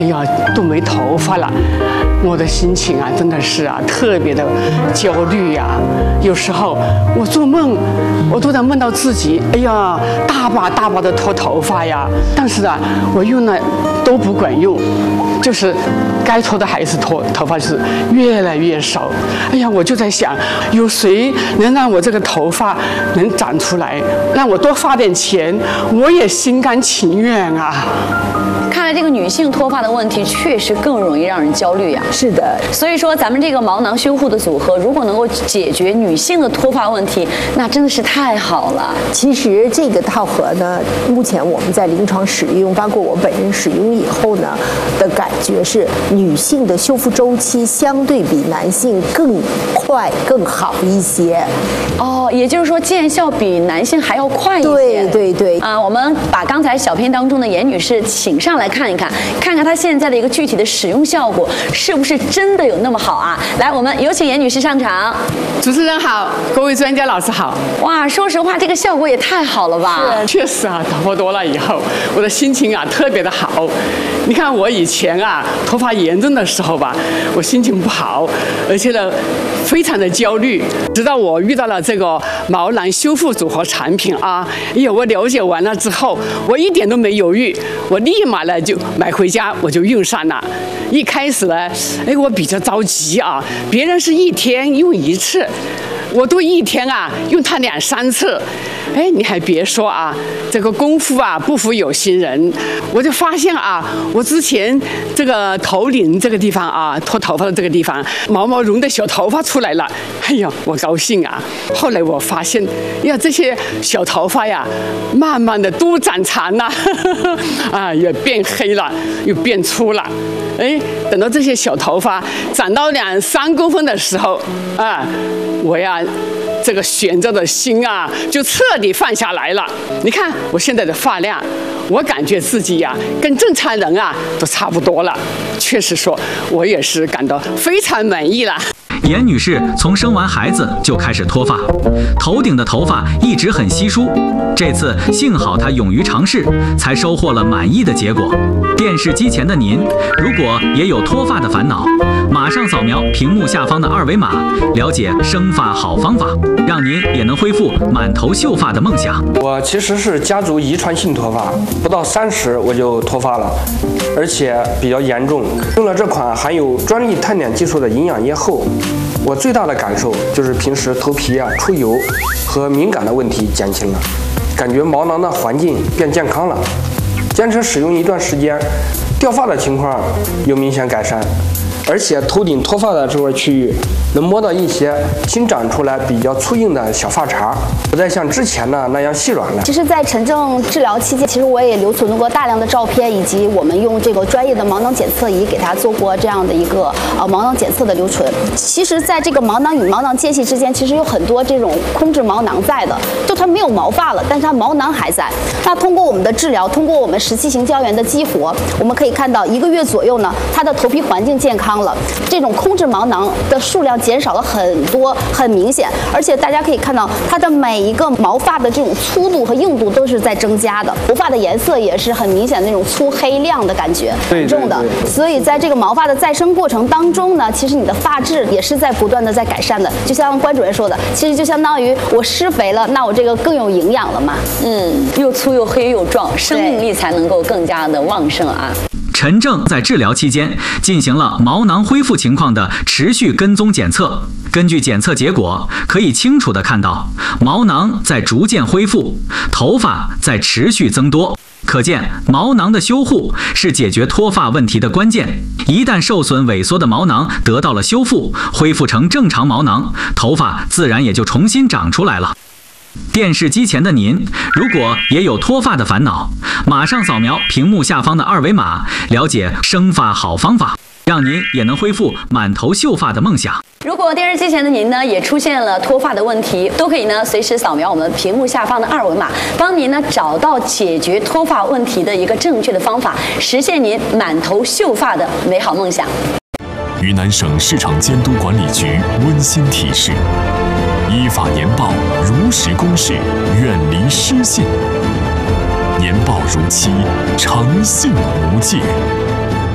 哎呀，都没头发了，我的心情啊，真的是啊，特别的焦虑呀。有时候我做梦，我都能梦到自己，哎呀，大把大把的脱头发呀。但是啊，我用了都不管用，就是该脱的还是脱，头发是越来越少。哎呀，我就在想，有谁能让我这个头发能长出来，让我多花点钱，我也心甘情愿啊。 看来这个女性脱发的问题确实更容易让人焦虑呀。 是的， 所以说咱们这个毛囊修护的组合，如果能够解决女性的脱发问题，那真的是太好了。 其实这个套盒呢，目前我们在临床使用，包括我本人使用以后呢的感觉是，女性的修复周期相对比男性更快、更好一些。 哦，也就是说见效比男性还要快一些。 对对对。 我们把刚才小片当中的严女士请上来看一看，看看她现在的一个具体的使用效果是不是真的有那么好啊？来，我们有请严女士上场。 主持人好，各位专家老师好。 哇，说实话，这个效果也太好了吧？ 是，确实啊，头发多了以后，我的心情啊特别的好。你看我以前啊头发严重的时候吧，我心情不好，而且呢非常的焦虑。直到我遇到了这个毛囊修复组合产品啊，哎呀，我了解完了之后，我一点都没犹豫，我立马呢就买回家，我就用上了。一开始呢，哎，我比较着急啊，别人是一天用一次，我都一天啊用它2、3次。哎，你还别说啊，这个功夫啊不负有心人，我就发现啊，我之前这个头顶这个地方啊，脱头发的这个地方，毛毛绒的小头发出来了，哎呀，我高兴啊。后来我发现，呀，这些小头发呀，慢慢的都长长了，啊，也变黑了，又变粗了。哎，等到这些小头发长到2、3公分的时候，啊，我呀。这个悬着的心啊，就彻底放下来了。你看我现在的发量，我感觉自己呀，跟正常人啊都差不多了。确实说，我也是感到非常满意了。 严女士从生完孩子就开始脱发，头顶的头发一直很稀疏。这次幸好她勇于尝试，才收获了满意的结果。电视机前的您，如果也有脱发的烦恼，马上扫描屏幕下方的2维码，了解生发好方法，让您也能恢复满头秀发的梦想。 我其实是家族遗传性脱发，不到30我就脱发了，而且比较严重。用了这款含有专利碳碘技术的营养液后，我最大的感受就是平时头皮啊出油和敏感的问题减轻了，感觉毛囊的环境变健康了。坚持使用一段时间，掉发的情况有明显改善，而且头顶脱发的这块区域能摸到一些新长出来比较粗硬的小发茬，不再像之前的那样细软了。 其实，在陈正治疗期间，其实我也留存过大量的照片，以及我们用这个专业的毛囊检测仪给他做过这样的一个毛囊检测的留存。其实，在这个毛囊与毛囊间隙之间，其实有很多这种空置毛囊在的，就它没有毛发了，但是它毛囊还在。那通过我们的治疗，通过我们17型胶原的激活，我们可以看到1个月左右呢，它的头皮环境健康了，这种空置毛囊的数量减少了很多，很明显。而且大家可以看到，它的每一个毛发的这种粗度和硬度都是在增加的，头发的颜色也是很明显的那种粗黑亮的感觉，很重的。所以在这个毛发的再生过程当中呢，其实你的发质也是在不断的在改善的。就像关主任说的，其实就相当于我施肥了，那我这个更有营养了嘛。 又粗又黑又壮，生命力才能够更加的旺盛啊。 陈正在治疗期间进行了毛囊恢复情况的持续跟踪检测，根据检测结果，可以清楚地看到毛囊在逐渐恢复，头发在持续增多。可见毛囊的修护是解决脱发问题的关键。一旦受损萎缩的毛囊得到了修复，恢复成正常毛囊，头发自然也就重新长出来了。电视机前的您，如果也有脱发的烦恼，马上扫描屏幕下方的2维码，了解生发好方法，让您也能恢复满头秀发的梦想。 如果电视机前的您呢也出现了脱发的问题，都可以呢随时扫描我们屏幕下方的2维码，帮您呢找到解决脱发问题的一个正确的方法，实现您满头秀发的美好梦想。 云南省市场监督管理局温馨提示：依法年报，如实公示，远离失信；年报如期，诚信无界。